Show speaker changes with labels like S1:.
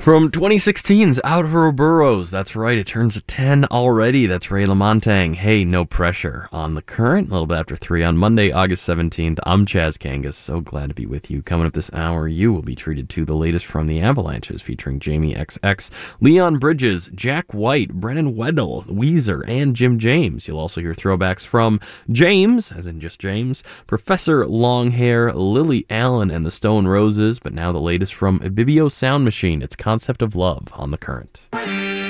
S1: From 2016's Ouroboros, that's right, it turns 10 already. That's Ray LaMontagne. Hey, no pressure. On The Current, a little bit after 3 on Monday, August 17th. I'm Chaz Kangas, so glad to be with you. Coming up this hour, you will be treated to the latest from the Avalanches, featuring Jamie XX, Leon Bridges, Jack White, Brennan Weddle, Weezer, and Jim James. You'll also hear throwbacks from James, as in just James, Professor Longhair, Lily Allen, and the Stone Roses, but now the latest from Ibibio Sound Machine. It's Concept of Love on The Current.